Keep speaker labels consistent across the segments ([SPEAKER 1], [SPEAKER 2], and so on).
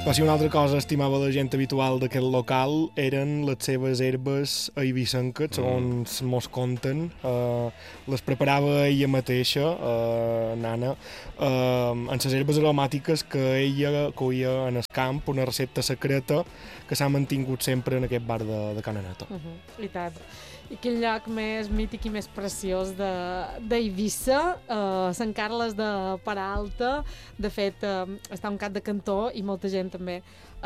[SPEAKER 1] Però si una altra cosa estimava la gent habitual d'aquest local eren les seves herbes eivissenques, segons mos conten. Les preparava ella mateixa, nana, en les herbes aromàtiques que ella coïa en el camp, una recepta secreta que s'ha mantingut sempre en aquest bar de Ca n'Aneta.
[SPEAKER 2] I tant. I quin lloc més mític i més preciós d'Eivissa, Sant Carles de Peralta. De fet, està un cap de cantó i molta gent també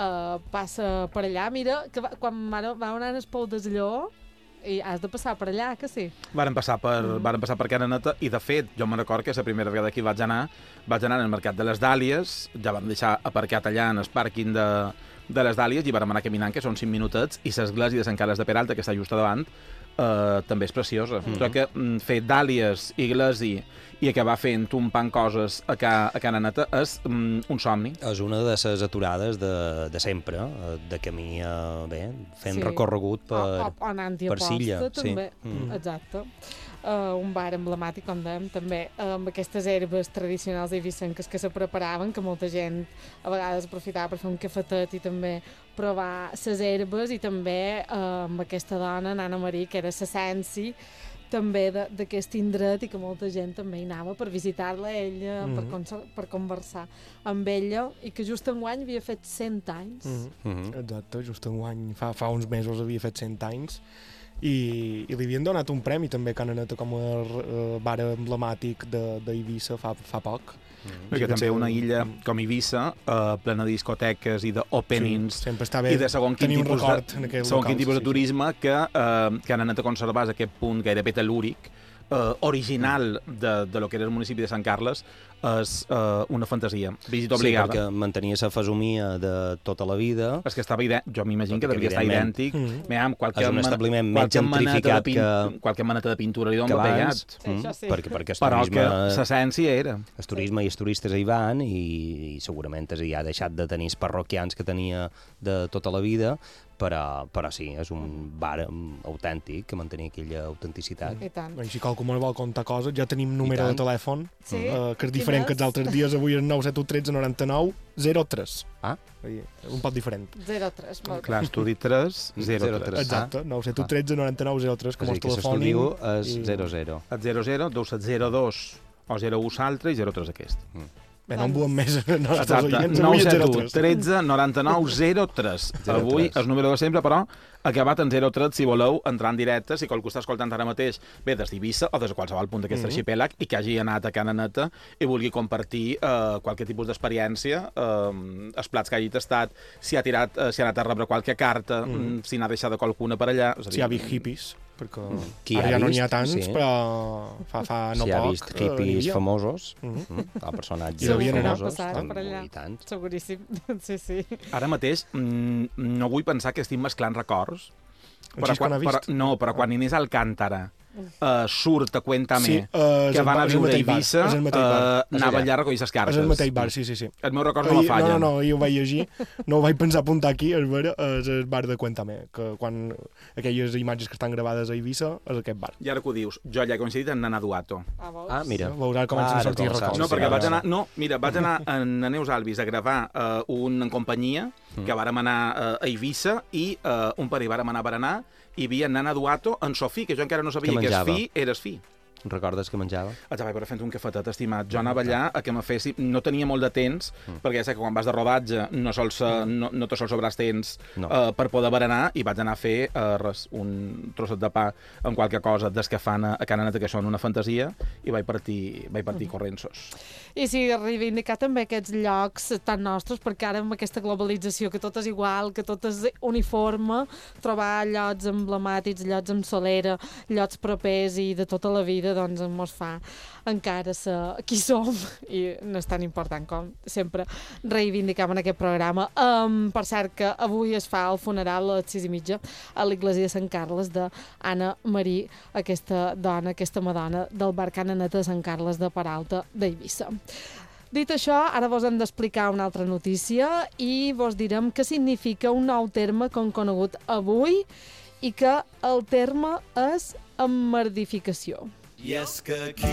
[SPEAKER 2] passa per allà. Mira, que quan vam anar al Pou del Lleó, i has de passar per allà, que sí?
[SPEAKER 3] Varen passar per Ca n'Aneta i, de fet, jo me'n recordo que la primera vegada que hi vaig anar al Mercat de les Dàlies, ja vam deixar aparcat allà en el pàrquing de les Dàlies i vàrem anar caminant, que són 5 minutets, i l'església de Sant Carles de Peralta, que està just a davant, també és preciosa. Però que fer dàlies, iglesia i acabar fent un pan coses a Ca n'Aneta és un somni.
[SPEAKER 4] És una de les aturades de sempre, de camí fent recorregut per Silla.
[SPEAKER 2] També. Exacte. Un bar emblemàtic, com dèiem, també amb aquestes herbes tradicionals eivissenques que se preparaven, que molta gent a vegades aprofitava per fer un cafetet i també provar les herbes, i també amb aquesta dona, Nana Marí, que era l'essència també d'aquest indret, i que molta gent també hi anava per visitar-la ella, per conversar amb ella, i que just enguany havia fet 100 anys.
[SPEAKER 1] Exacte, just enguany, fa uns mesos havia fet 100 anys, i li havien donat un premi també a Ca n'Aneta com a bar emblemàtic d'Eivissa fa poc.
[SPEAKER 3] Perquè també una illa com Eivissa, plena de discoteques i d'openings i de segon quin tipus de turisme, que Ca n'Aneta conservés aquest punt gairebé tel·lúric, original de lo que era el municipi de Sant Carles, és una fantasia, visita obligada.
[SPEAKER 4] Sí, perquè mantenia la fesomia de tota la vida.
[SPEAKER 3] És que estava jo m'imagino que devia estar idèntic.
[SPEAKER 4] És un establiment més gentrificat que...
[SPEAKER 3] Qualque maneta de pintura li dona pegat.
[SPEAKER 4] Perquè
[SPEAKER 3] però que l'essència era.
[SPEAKER 4] El turisme i els turistes hi van, i segurament ja ha deixat de tenir els parroquians que tenia de tota la vida, però sí, és un bar autèntic, que mantenia aquella autenticitat.
[SPEAKER 2] I tant.
[SPEAKER 1] Si qualcú me vol contar coses, ja tenim número de telèfon, que és diferent que els altres dies. Avui és 971 13 99 03. Un poc diferent.
[SPEAKER 2] 03, molt bé.
[SPEAKER 3] Clar, estudi 3, 03.
[SPEAKER 1] Exacte, 971 13 99 03, com el telefoni.
[SPEAKER 4] És 00.
[SPEAKER 3] El 00, 202 o 01 l'altre i 03 aquest.
[SPEAKER 1] Bé, no en volem més.
[SPEAKER 3] Exacte, 971 13 99 03. Avui és el número de sempre, però acabat en 03, si voleu entrar en directe, si qualcú està escoltant ara mateix, bé, des d'Eivissa o des de qualsevol punt d'aquest arxipèlag, i que hagi anat a Ca n'Aneta i vulgui compartir qualque tipus d'experiència, els plats que hagi tastat, si ha anat a rebre qualque carta, si n'ha deixat qualcuna per allà.
[SPEAKER 1] Si ha vist hippies, perquè ara ja no n'hi ha tants, però fa no poc.
[SPEAKER 4] Si ha vist hippies famosos, personatges famosos,
[SPEAKER 2] i tant. Seguríssim, sí.
[SPEAKER 3] Ara mateix no vull pensar que estic mesclant records, però quan Inés Alcántara surt a Cuéntame, que van a viure a Eivissa, anava allà a recollir les cartes.
[SPEAKER 1] És el mateix bar, sí.
[SPEAKER 3] El meu record no me falla.
[SPEAKER 1] No, jo ho vaig llegir, no ho vaig pensar apuntar aquí, és el bar de Cuéntame, que quan aquelles imatges que estan gravades a Eivissa és aquest bar.
[SPEAKER 3] I ara que ho dius, jo allà he coincidit amb Nana Duato.
[SPEAKER 4] Mira.
[SPEAKER 1] Veurà com comencen a sortir records.
[SPEAKER 3] No, perquè vaig anar a Neus Alvis a gravar en companyia, que vàrem anar a Eivissa, i un parell vàrem anar a berenar, i hi havia Nana Duato en Sofí, que jo encara no sabia que eres fi.
[SPEAKER 4] Recordes que menjava?
[SPEAKER 3] Vaig veure fent un cafetet, estimat. Jo anava allà a que me fessi... No tenia molt de temps, perquè ja sé que quan vas de rodatge no te sol sobrar temps per poder berenar, i vaig anar a fer un trosset de pa amb qualque cosa des que fan a Ca n'Aneta, que són una fantasia, i vaig partir corrents-sos.
[SPEAKER 2] I sí, reivindicar també aquests llocs tan nostres, perquè ara amb aquesta globalització, que tot és igual, que tot és uniforme, trobar llocs emblemàtics, llocs amb solera, llocs propers i de tota la vida, doncs ens fa encara ser qui som, i no és tan important com sempre reivindicam en aquest programa. Per cert, que avui es fa el funeral a les 6:30 a l'església de Sant Carles d'Anna Marí, aquesta dona, aquesta madona del bar Ca n'Aneta de Sant Carles de Peralta d'Eivissa. Dit això, ara vos hem d'explicar una altra notícia i vos direm què significa un nou terme que hem conegut avui, i que el terme és emmerdificació.
[SPEAKER 5] I és que aquí